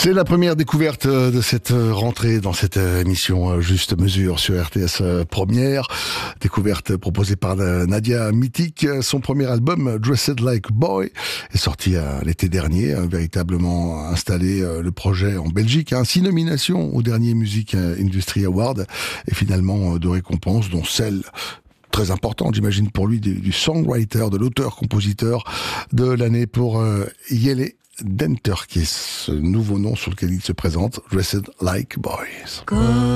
C'est la première découverte de cette rentrée dans cette émission Juste Mesure sur RTS Première. Découverte proposée par Nadia Mythique. Son premier album, Dressed Like Boy, est sorti l'été dernier, véritablement installé le projet en Belgique. 6 nominations au dernier Music Industry Award et finalement 2 récompenses, dont celle très importante, j'imagine pour lui, du songwriter, de l'auteur-compositeur de l'année pour Yele Denter, qui est ce nouveau nom sur lequel il se présente, Dressed Like Boys.